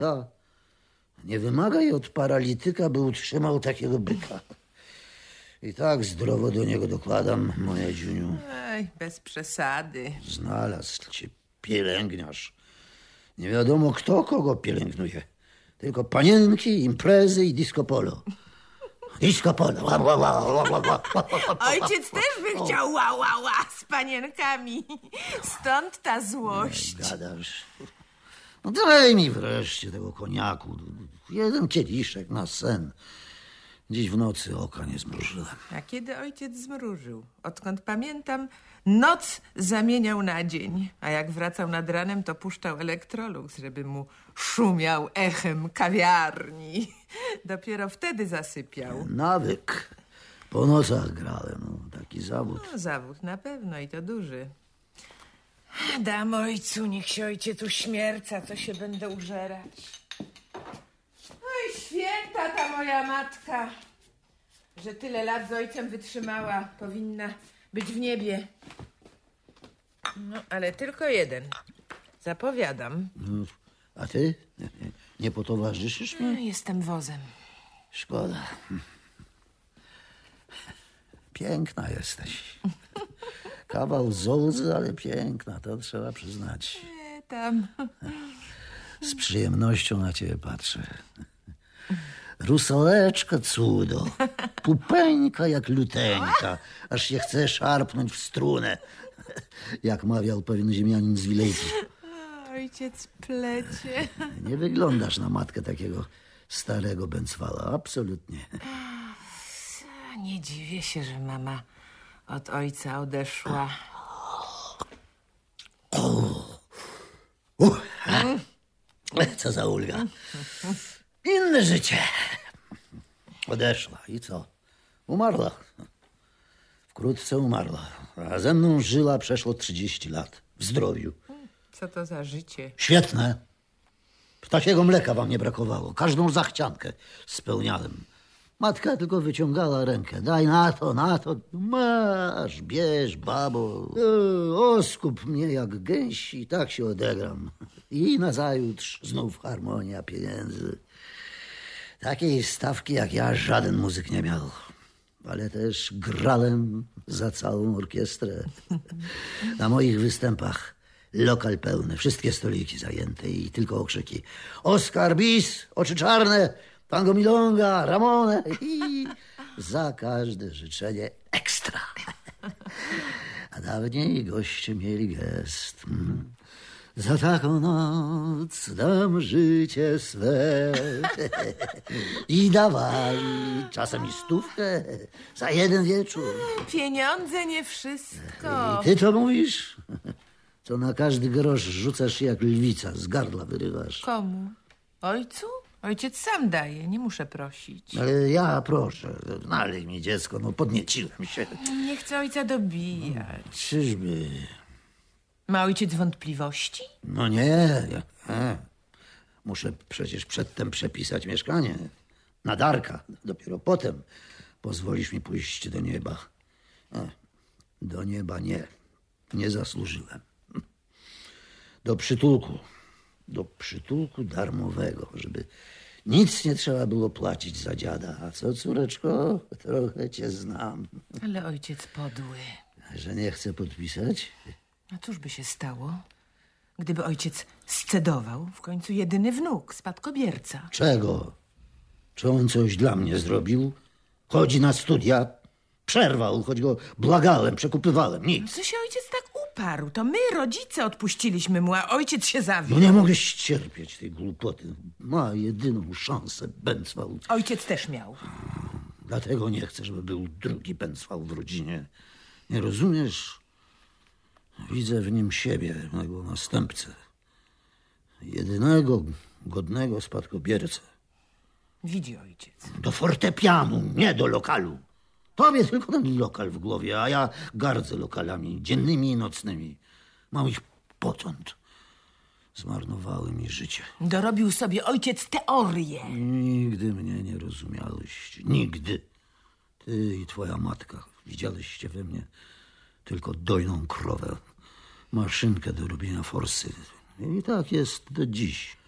Ja. Nie wymagaj od paralityka, by utrzymał takiego byka. I tak zdrowo do niego dokładam, moja Dziuniu. Ej, bez przesady. Znalazł cię pielęgniarz. Nie wiadomo, kto kogo pielęgnuje. Tylko panienki, imprezy i disco polo. Disco polo. Ojciec też by chciał ła z panienkami. Stąd ta złość. Gadasz. No daj mi wreszcie tego koniaku. Jeden kieliszek na sen. Dziś w nocy oka nie zmrużyłem. A kiedy ojciec zmrużył? Odkąd pamiętam, noc zamieniał na dzień. A jak wracał nad ranem, to puszczał Electrolux, żeby mu szumiał echem kawiarni. Dopiero wtedy zasypiał. Nawyk. Po nocach grałem. No, taki zawód. No, zawód na pewno i to duży. Dam ojcu, niech się ojciec uśmierca, co się będę użerać. Oj, święta ta moja matka, że tyle lat z ojcem wytrzymała. Powinna być w niebie. No, ale tylko jeden. Zapowiadam. A ty? Nie potowarzyszysz mi? Jestem wozem. Szkoda. Piękna jesteś. Kawał zołzy, ale piękna, to trzeba przyznać. Nie tam. Z przyjemnością na ciebie patrzę. Rusoleczka cudo. Pupeńka jak luteńka. Aż się chce szarpnąć w strunę. Jak mawiał pewien ziemianin z Wilejki. Ojciec plecie. Nie wyglądasz na matkę takiego starego Bęcwala. Absolutnie. Nie dziwię się, że mama od ojca odeszła. Co za ulga. Inne życie. Odeszła i co? Umarła. Wkrótce umarła. A ze mną żyła przeszło 30 lat. W zdrowiu. Co to za życie? Świetne. Ptasiego mleka wam nie brakowało. Każdą zachciankę spełniałem. Matka tylko wyciągała rękę. Daj na to, na to. Masz, bierz, babo. Oskup mnie jak gęś i tak się odegram. I nazajutrz znów harmonia pieniędzy. Takiej stawki jak ja żaden muzyk nie miał. Ale też grałem za całą orkiestrę. Na moich występach lokal pełny, wszystkie stoliki zajęte i tylko okrzyki. Oskar bis, oczy czarne, tango milonga, Ramone. I za każde życzenie ekstra. A dawniej goście mieli gest. Za taką noc dam życie swe. I dawali czasem i 100 za jeden wieczór. Pieniądze nie wszystko. I ty to mówisz? To na każdy grosz rzucasz się jak lwica, z gardła wyrywasz. Komu? Ojcu? Ojciec sam daje, nie muszę prosić. Ale ja proszę, nalej mi dziecko, no podnieciłem się. Nie chcę ojca dobijać. Czyżby? Ma ojciec wątpliwości? No nie. Muszę przecież przedtem przepisać mieszkanie. Na Darka. Dopiero potem pozwolisz mi pójść do nieba. Do nieba nie. Nie zasłużyłem. Do przytulku. Do przytulku darmowego, żeby nic nie trzeba było płacić za dziada. A co, córeczko? Trochę cię znam. Ale ojciec podły. Że nie chce podpisać? A cóż by się stało, gdyby ojciec scedował w końcu jedyny wnuk, spadkobierca? Czego? Czy on coś dla mnie zrobił? Chodzi na studia. Przerwał, choć go błagałem, przekupywałem. Nic. Co się ojciec tak uparł? To my, rodzice, odpuściliśmy mu, a ojciec się zawiódł. No nie mogę ścierpieć tej głupoty. Ma jedyną szansę Bęcwał. Ojciec też miał. Dlatego nie chcę, żeby był drugi Bęcwał w rodzinie. Nie rozumiesz? Widzę w nim siebie, mego następcę. Jedynego godnego spadkobiercę. Widzi ojciec. Do fortepianu, nie do lokalu. Tobie tylko ten lokal w głowie, a ja gardzę lokalami dziennymi i nocnymi. Mam ich potąd. Zmarnowały mi życie. Dorobił sobie ojciec teorię. Nigdy mnie nie rozumiałeś. Nigdy. Ty i twoja matka widzieliście we mnie tylko dojną krowę. Maszynkę do robienia forsy. I tak jest do dziś.